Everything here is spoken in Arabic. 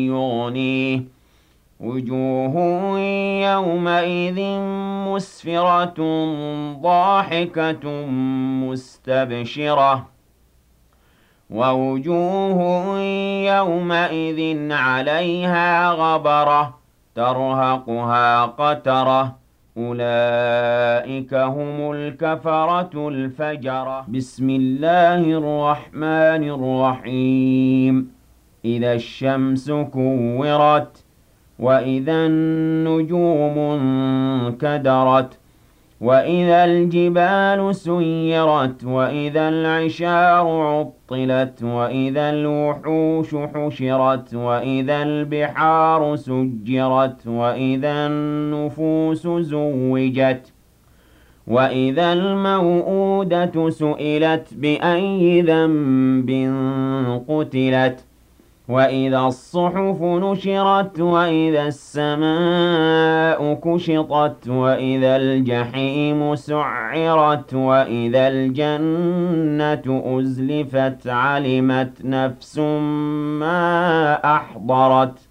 يغنيه وجوه يومئذ مسفرة ضاحكة مستبشرة ووجوه يومئذ عليها غبرة ترهقها قترة أولئك هم الكفرة الفجرة بسم الله الرحمن الرحيم إذا الشمس كورت وإذا النجوم انكدرت وإذا الجبال سيرت وإذا العشار عطلت وإذا الوحوش حشرت وإذا البحار سجرت وإذا النفوس زوجت وإذا الموءودة سئلت بأي ذنب قتلت وإذا الصحف نشرت وإذا السماء كشطت وإذا الجحيم سعرت وإذا الجنة أزلفت علمت نفس ما أحضرت